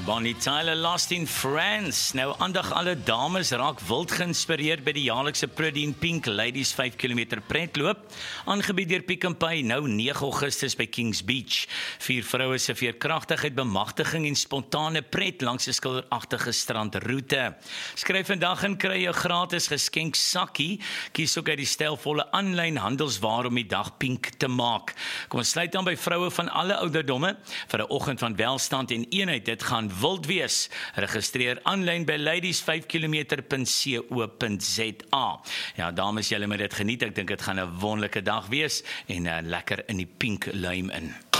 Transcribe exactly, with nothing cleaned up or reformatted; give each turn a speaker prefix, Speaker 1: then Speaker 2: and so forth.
Speaker 1: Bonnie Tyler, Lost in France. Nou, aandag alle dames raak wild geïnspireerd by die jaarlikse Pretty in Pink Ladies vyf kilometer pretloop, aangebied deur Pick n Pay nou nege Augustus by Kings Beach. Vier vroue se veerkragtigheid, bemagtiging en spontane pret langs 'n skilderagtige strandroete. Skryf vandag en kry jou gratis geskenk sakkie. Kies ook uit die stylvolle aanlyn handelsware om die dag pink te maak. Kom ons sluit aan by vroue van alle ouderdomme vir 'n oggend van welstand en eenheid. Dit gaan wild wees. Registreer aanlyn by ladies vyf kilometer punt co punt za. Ja, dames, julle moet dit geniet. Ek dink dit gaan 'n wonderlike dag wees en uh, lekker in die pink luim in.